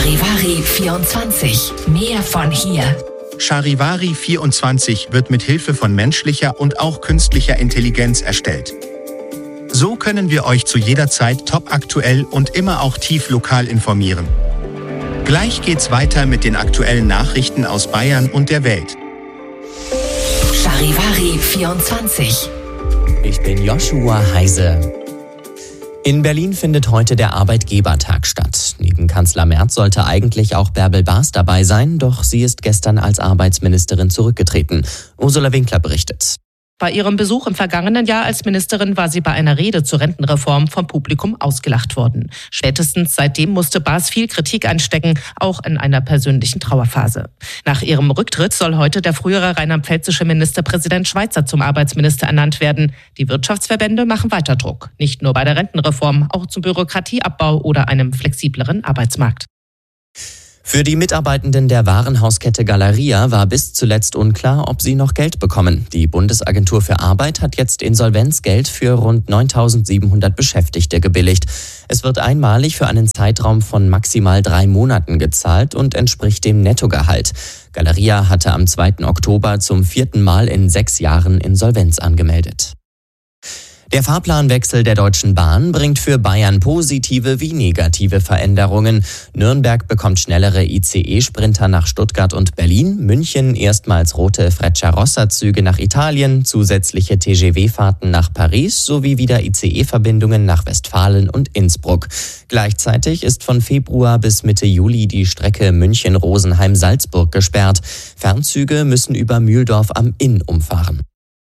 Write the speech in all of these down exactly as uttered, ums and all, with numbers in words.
Charivari vierundzwanzig. Mehr von hier. Charivari vierundzwanzig wird mit Hilfe von menschlicher und auch künstlicher Intelligenz erstellt. So können wir euch zu jeder Zeit topaktuell und immer auch tief lokal informieren. Gleich geht's weiter mit den aktuellen Nachrichten aus Bayern und der Welt. Charivari vierundzwanzig. Ich bin Joshua Heise. In Berlin findet heute der Arbeitgebertag statt. Neben Kanzler Merz sollte eigentlich auch Bärbel Baas dabei sein, doch sie ist gestern als Arbeitsministerin zurückgetreten. Ursula Winkler berichtet. Bei ihrem Besuch im vergangenen Jahr als Ministerin war sie bei einer Rede zur Rentenreform vom Publikum ausgelacht worden. Spätestens seitdem musste Baas viel Kritik einstecken, auch in einer persönlichen Trauerphase. Nach ihrem Rücktritt soll heute der frühere rheinland-pfälzische Ministerpräsident Schweizer zum Arbeitsminister ernannt werden. Die Wirtschaftsverbände machen weiter Druck. Nicht nur bei der Rentenreform, auch zum Bürokratieabbau oder einem flexibleren Arbeitsmarkt. Für die Mitarbeitenden der Warenhauskette Galeria war bis zuletzt unklar, ob sie noch Geld bekommen. Die Bundesagentur für Arbeit hat jetzt Insolvenzgeld für rund neuntausendsiebenhundert Beschäftigte gebilligt. Es wird einmalig für einen Zeitraum von maximal drei Monaten gezahlt und entspricht dem Nettogehalt. Galeria hatte am zweiten Oktober zum vierten Mal in sechs Jahren Insolvenz angemeldet. Der Fahrplanwechsel der Deutschen Bahn bringt für Bayern positive wie negative Veränderungen. Nürnberg bekommt schnellere I C E-Sprinter nach Stuttgart und Berlin, München erstmals rote Frecciarossa-Züge nach Italien, zusätzliche T G V-Fahrten nach Paris sowie wieder I C E-Verbindungen nach Westfalen und Innsbruck. Gleichzeitig ist von Februar bis Mitte Juli die Strecke München-Rosenheim-Salzburg gesperrt. Fernzüge müssen über Mühldorf am Inn umfahren.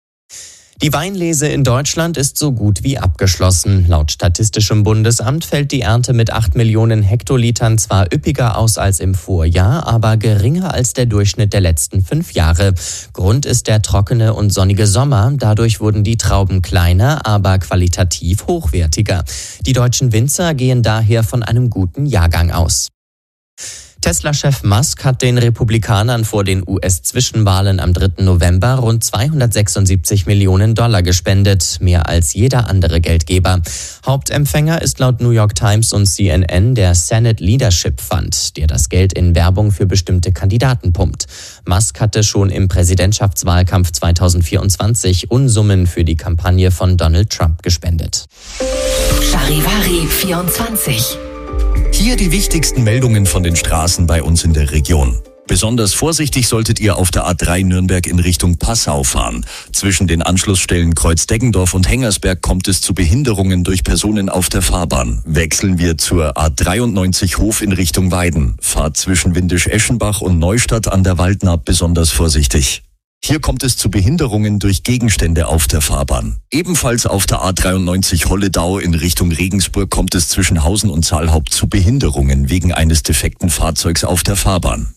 Die Weinlese in Deutschland ist so gut wie abgeschlossen. Laut Statistischem Bundesamt fällt die Ernte mit acht Millionen Hektolitern zwar üppiger aus als im Vorjahr, aber geringer als der Durchschnitt der letzten fünf Jahre. Grund ist der trockene und sonnige Sommer. Dadurch wurden die Trauben kleiner, aber qualitativ hochwertiger. Die deutschen Winzer gehen daher von einem guten Jahrgang aus. Tesla-Chef Musk hat den Republikanern vor den U S-Zwischenwahlen am dritten November rund zweihundertsechsundsiebzig Millionen Dollar gespendet, mehr als jeder andere Geldgeber. Hauptempfänger ist laut New York Times und C N N der Senate Leadership Fund, der das Geld in Werbung für bestimmte Kandidaten pumpt. Musk hatte schon im Präsidentschaftswahlkampf zweitausendvierundzwanzig Unsummen für die Kampagne von Donald Trump gespendet. Charivari vierundzwanzig. Hier die wichtigsten Meldungen von den Straßen bei uns in der Region. Besonders vorsichtig solltet ihr auf der A drei Nürnberg in Richtung Passau fahren. Zwischen den Anschlussstellen Kreuz-Deggendorf und Hengersberg kommt es zu Behinderungen durch Personen auf der Fahrbahn. Wechseln wir zur A dreiundneunzig Hof in Richtung Weiden. Fahrt zwischen Windisch-Eschenbach und Neustadt an der Waldnaab besonders vorsichtig. Hier kommt es zu Behinderungen durch Gegenstände auf der Fahrbahn. Ebenfalls auf der A dreiundneunzig Holledau in Richtung Regensburg kommt es zwischen Hausen und Zahlhaupt zu Behinderungen wegen eines defekten Fahrzeugs auf der Fahrbahn.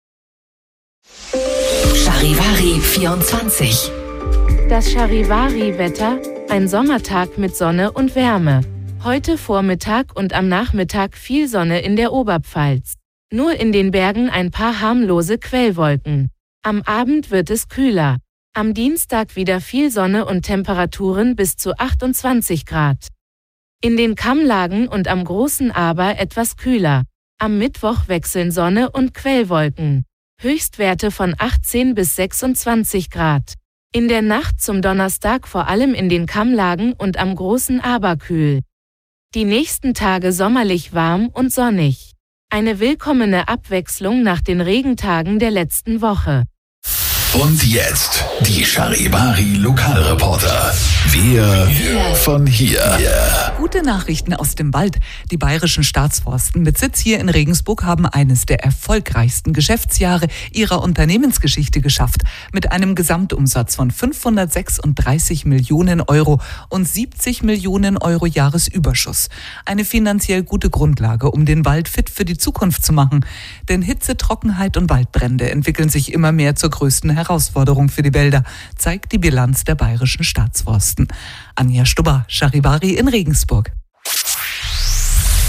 Charivari vierundzwanzig. Das Charivari-Wetter, ein Sommertag mit Sonne und Wärme. Heute Vormittag und am Nachmittag viel Sonne in der Oberpfalz. Nur in den Bergen ein paar harmlose Quellwolken. Am Abend wird es kühler. Am Dienstag wieder viel Sonne und Temperaturen bis zu achtundzwanzig Grad. In den Kammlagen und am Großen Aber etwas kühler. Am Mittwoch wechseln Sonne und Quellwolken. Höchstwerte von achtzehn bis sechsundzwanzig Grad. In der Nacht zum Donnerstag vor allem in den Kammlagen und am Großen Aber kühl. Die nächsten Tage sommerlich warm und sonnig. Eine willkommene Abwechslung nach den Regentagen der letzten Woche. Und jetzt die Charivari Lokalreporter. Wir von hier. Gute Nachrichten aus dem Wald. Die Bayerischen Staatsforsten mit Sitz hier in Regensburg haben eines der erfolgreichsten Geschäftsjahre ihrer Unternehmensgeschichte geschafft. Mit einem Gesamtumsatz von fünfhundertsechsunddreißig Millionen Euro und siebzig Millionen Euro Jahresüberschuss. Eine finanziell gute Grundlage, um den Wald fit für die Zukunft zu machen. Denn Hitze, Trockenheit und Waldbrände entwickeln sich immer mehr zur größten Herausforderung für die Wälder, zeigt die Bilanz der Bayerischen Staatsforsten. Anja Stubber, Charivari in Regensburg.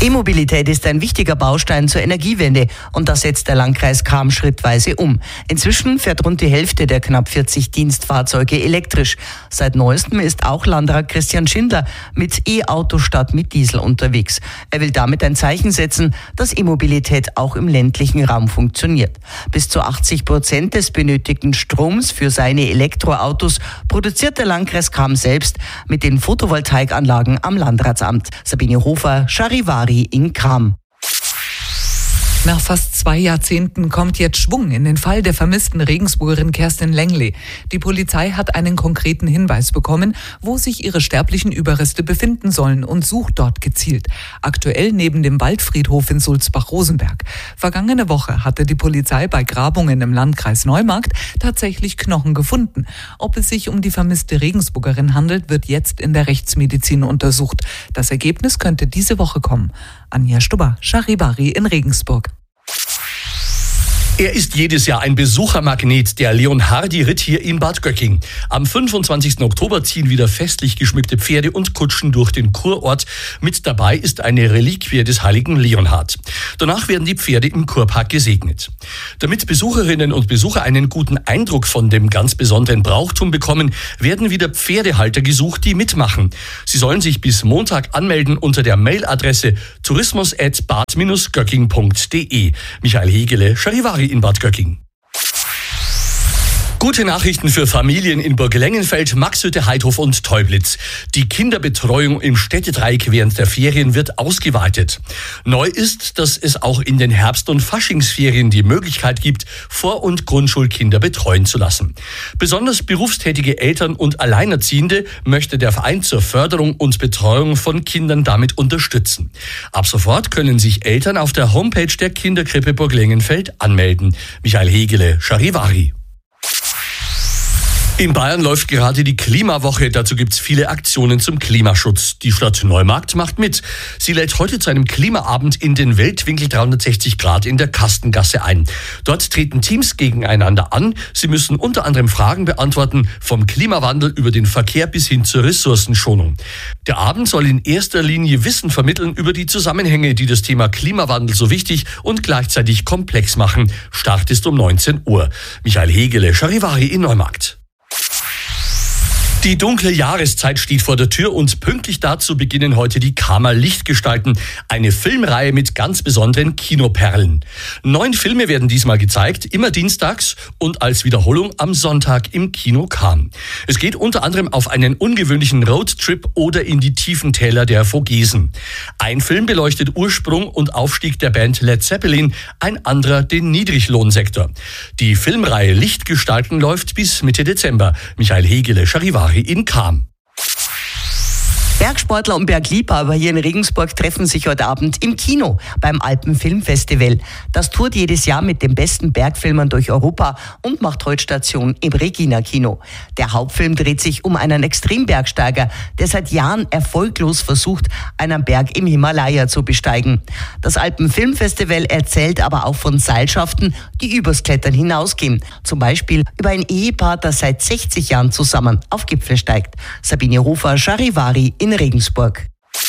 E-Mobilität ist ein wichtiger Baustein zur Energiewende und das setzt der Landkreis Cham schrittweise um. Inzwischen fährt rund die Hälfte der knapp vierzig Dienstfahrzeuge elektrisch. Seit neuestem ist auch Landrat Christian Schindler mit E-Auto statt mit Diesel unterwegs. Er will damit ein Zeichen setzen, dass E-Mobilität auch im ländlichen Raum funktioniert. Bis zu achtzig Prozent des benötigten Stroms für seine Elektroautos produziert der Landkreis Cham selbst mit den Photovoltaikanlagen am Landratsamt. Sabine Hofer, Charivari in Cham. Nach fast zwei Jahrzehnten kommt jetzt Schwung in den Fall der vermissten Regensburgerin Kerstin Längley. Die Polizei hat einen konkreten Hinweis bekommen, wo sich ihre sterblichen Überreste befinden sollen und sucht dort gezielt. Aktuell neben dem Waldfriedhof in Sulzbach-Rosenberg. Vergangene Woche hatte die Polizei bei Grabungen im Landkreis Neumarkt tatsächlich Knochen gefunden. Ob es sich um die vermisste Regensburgerin handelt, wird jetzt in der Rechtsmedizin untersucht. Das Ergebnis könnte diese Woche kommen. Anja Stubber, Charivari in Regensburg. Er ist jedes Jahr ein Besuchermagnet, der Leonhardi-Ritt hier in Bad Göcking. Am fünfundzwanzigsten Oktober ziehen wieder festlich geschmückte Pferde und Kutschen durch den Kurort. Mit dabei ist eine Reliquie des heiligen Leonhard. Danach werden die Pferde im Kurpark gesegnet. Damit Besucherinnen und Besucher einen guten Eindruck von dem ganz besonderen Brauchtum bekommen, werden wieder Pferdehalter gesucht, die mitmachen. Sie sollen sich bis Montag anmelden unter der Mailadresse tourismus at bad dash göcking punkt de. Michael Hegele, Charivari in Bad Göcking. Gute Nachrichten für Familien in Burg Lengenfeld, Maxhütte, Heidhof und Teublitz. Die Kinderbetreuung im Städtedreieck während der Ferien wird ausgeweitet. Neu ist, dass es auch in den Herbst- und Faschingsferien die Möglichkeit gibt, Vor- und Grundschulkinder betreuen zu lassen. Besonders berufstätige Eltern und Alleinerziehende möchte der Verein zur Förderung und Betreuung von Kindern damit unterstützen. Ab sofort können sich Eltern auf der Homepage der Kinderkrippe Burg Lengenfeld anmelden. Michael Hegele, Charivari. In Bayern läuft gerade die Klimawoche. Dazu gibt's viele Aktionen zum Klimaschutz. Die Stadt Neumarkt macht mit. Sie lädt heute zu einem Klimaabend in den Weltwinkel dreihundertsechzig Grad in der Kastengasse ein. Dort treten Teams gegeneinander an. Sie müssen unter anderem Fragen beantworten, vom Klimawandel über den Verkehr bis hin zur Ressourcenschonung. Der Abend soll in erster Linie Wissen vermitteln über die Zusammenhänge, die das Thema Klimawandel so wichtig und gleichzeitig komplex machen. Start ist um neunzehn Uhr. Michael Hegele, Charivari in Neumarkt. Die dunkle Jahreszeit steht vor der Tür und pünktlich dazu beginnen heute die Kama Lichtgestalten, eine Filmreihe mit ganz besonderen Kinoperlen. Neun Filme werden diesmal gezeigt, immer dienstags und als Wiederholung am Sonntag im Kino Cham. Es geht unter anderem auf einen ungewöhnlichen Roadtrip oder in die tiefen Täler der Vogesen. Ein Film beleuchtet Ursprung und Aufstieg der Band Led Zeppelin, ein anderer den Niedriglohnsektor. Die Filmreihe Lichtgestalten läuft bis Mitte Dezember. Michael Hegele, Charivari in Cham. Bergsportler und Bergliebhaber hier in Regensburg treffen sich heute Abend im Kino beim Alpenfilmfestival. Das tourt jedes Jahr mit den besten Bergfilmern durch Europa und macht heute Station im Regina-Kino. Der Hauptfilm dreht sich um einen Extrembergsteiger, der seit Jahren erfolglos versucht, einen Berg im Himalaya zu besteigen. Das Alpenfilmfestival erzählt aber auch von Seilschaften, die übers Klettern hinausgehen. Zum Beispiel über ein Ehepaar, das seit sechzig Jahren zusammen auf Gipfel steigt. Sabine Hofer, Charivari in Regensburg.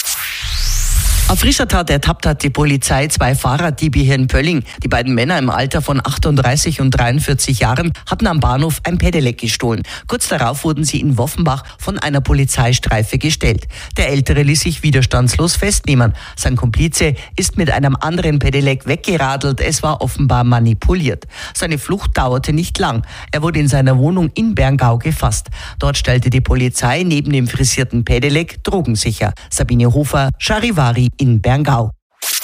Auf frischer Tat ertappt hat die Polizei zwei Fahrraddiebe hier in Pölling. Die beiden Männer im Alter von achtunddreißig und dreiundvierzig Jahren hatten am Bahnhof ein Pedelec gestohlen. Kurz darauf wurden sie in Woffenbach von einer Polizeistreife gestellt. Der Ältere ließ sich widerstandslos festnehmen. Sein Komplize ist mit einem anderen Pedelec weggeradelt. Es war offenbar manipuliert. Seine Flucht dauerte nicht lang. Er wurde in seiner Wohnung in Berngau gefasst. Dort stellte die Polizei neben dem frisierten Pedelec Drogen sicher. Sabine Hofer, Charivari in Berngau.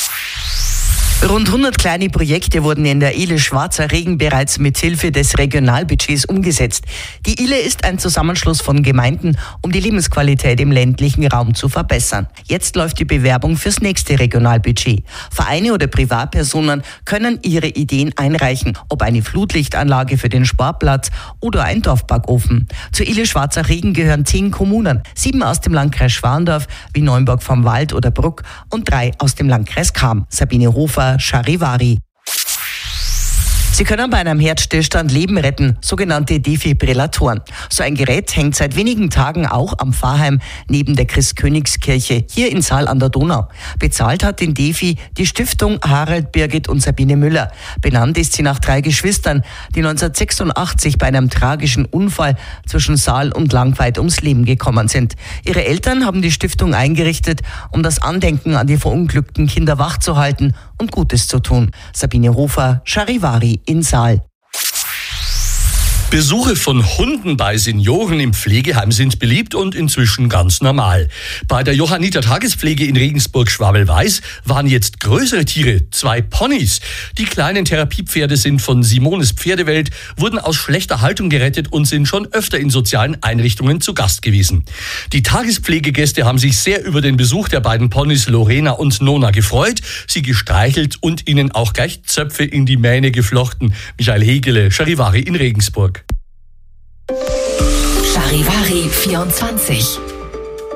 Rund hundert kleine Projekte wurden in der Ile Schwarzer Regen bereits mit Hilfe des Regionalbudgets umgesetzt. Die Ile ist ein Zusammenschluss von Gemeinden, um die Lebensqualität im ländlichen Raum zu verbessern. Jetzt läuft die Bewerbung fürs nächste Regionalbudget. Vereine oder Privatpersonen können ihre Ideen einreichen, ob eine Flutlichtanlage für den Sportplatz oder ein Dorfbackofen. Zur Ile Schwarzer Regen gehören zehn Kommunen, sieben aus dem Landkreis Schwandorf wie Neunburg vom Wald oder Bruck und drei aus dem Landkreis Cham. Sabine Hofer, Charivari. Sie können bei einem Herzstillstand Leben retten, sogenannte Defibrillatoren. So ein Gerät hängt seit wenigen Tagen auch am Pfarrheim neben der Christkönigskirche hier in Saal an der Donau. Bezahlt hat den Defi die Stiftung Harald, Birgit und Sabine Müller. Benannt ist sie nach drei Geschwistern, die neunzehnhundertsechsundachtzig bei einem tragischen Unfall zwischen Saal und Langweid ums Leben gekommen sind. Ihre Eltern haben die Stiftung eingerichtet, um das Andenken an die verunglückten Kinder wachzuhalten und Gutes zu tun. Sabine Hofer, Charivari in Saal. Besuche von Hunden bei Senioren im Pflegeheim sind beliebt und inzwischen ganz normal. Bei der Johanniter Tagespflege in Regensburg-Schwabel-Weiß waren jetzt größere Tiere, zwei Ponys. Die kleinen Therapiepferde sind von Simones Pferdewelt, wurden aus schlechter Haltung gerettet und sind schon öfter in sozialen Einrichtungen zu Gast gewesen. Die Tagespflegegäste haben sich sehr über den Besuch der beiden Ponys Lorena und Nona gefreut, sie gestreichelt und ihnen auch gleich Zöpfe in die Mähne geflochten. Michael Hegele, Charivari in Regensburg. Charivari vierundzwanzig.